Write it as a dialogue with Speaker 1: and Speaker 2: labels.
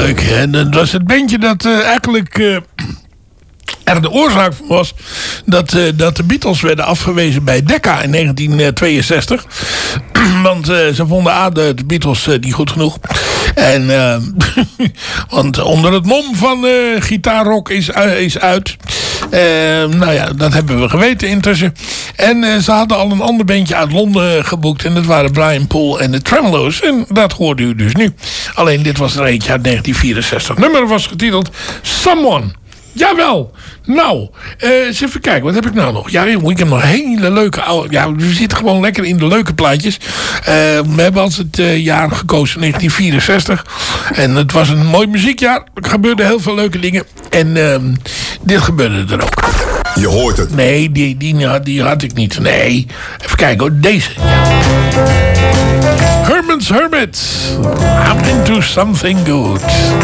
Speaker 1: leuk. En dat was het bandje dat eigenlijk er de oorzaak van was dat de Beatles werden afgewezen bij Decca in 1962. Want ze vonden de Beatles niet goed genoeg. En want onder het mom van gitaarrock is uit. Nou ja, dat hebben we geweten intussen. En ze hadden al een ander bandje uit Londen geboekt. En dat waren Brian Poole en de Tremolo's. En dat hoorde u dus nu. Alleen dit was er eentje uit 1964. Het nummer was getiteld Someone. Jawel. Nou, eens even kijken. Wat heb ik nou nog? Ja, ik heb nog hele leuke oude... Ja, we zitten gewoon lekker in de leuke plaatjes. We hebben als het jaar gekozen 1964. En het was een mooi muziekjaar. Er gebeurden heel veel leuke dingen. En dit gebeurde er ook.
Speaker 2: Je hoort het.
Speaker 1: Nee, die had ik niet. Nee. Even kijken hoor. Deze. Herman's Hermit. I'm into something good.